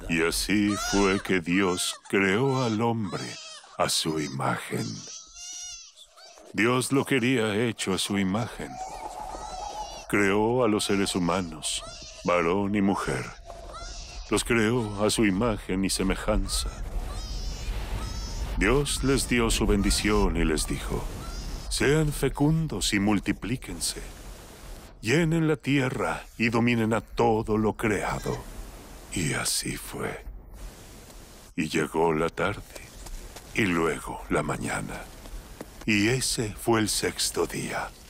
Y así fue que Dios creó al hombre a su imagen. Dios lo quería hecho a su imagen. Creó a los seres humanos, varón y mujer. Los creó a su imagen y semejanza. Dios les dio su bendición y les dijo: sean fecundos y multiplíquense. Llenen la tierra y dominen a todo lo creado. Y así fue. Y llegó la tarde, y luego la mañana. Y ese fue el sexto día.